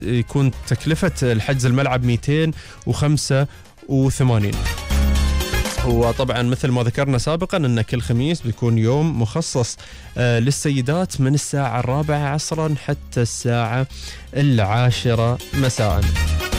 يكون تكلفة الحجز الملعب 285. وطبعا مثل ما ذكرنا سابقا أن كل خميس بيكون يوم مخصص للسيدات من الساعة 4 عصرا حتى الساعة 10 مساء.